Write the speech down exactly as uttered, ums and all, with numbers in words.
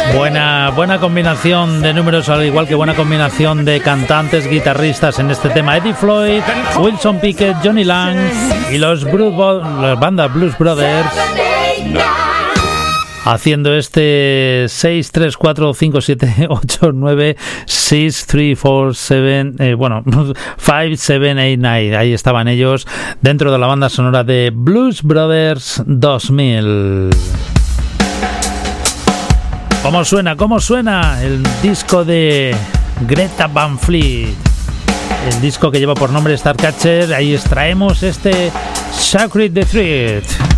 Buena, buena combinación de números, al igual que buena combinación de cantantes, guitarristas en este tema. Eddie Floyd, Wilson Pickett, Johnny Lang y los, Blues, la banda Blues Brothers haciendo este seis tres cuatro cinco siete ocho nueve seis tres cuatro siete, eh, bueno, cinco siete ocho nueve. Ahí estaban ellos dentro de la banda sonora de Blues Brothers dos mil. ¿Cómo suena? ¿Cómo suena el disco de Greta Van Fleet? El disco que lleva por nombre Starcatcher. Ahí extraemos este Sacred the Thread.